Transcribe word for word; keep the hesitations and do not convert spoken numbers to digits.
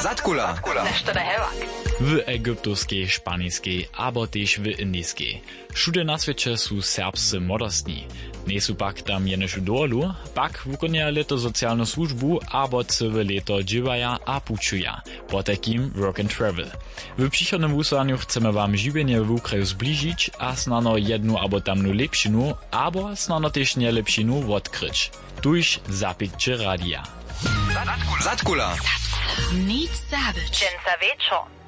Zatkula. Nešto nehevak. W egyptowskiej, szpańskiej, abo też w indyjskiej. Všude na świecie są serbscy modostni. Nie są pak tam jenoż dolu, pak wykonują leto socjalną służbu, abo całe leto dziewają a puczują. Po takim work and travel. W przychodnym wysłaniu chcemy wam żywienie w kraju zbliżyć, a snano jednu abo tamnu lepšinu, abo snano też nie lepšinu odkryć. Tuż zapikcie radia. Zatkula. Nic zabyć. Dżęca wieczor.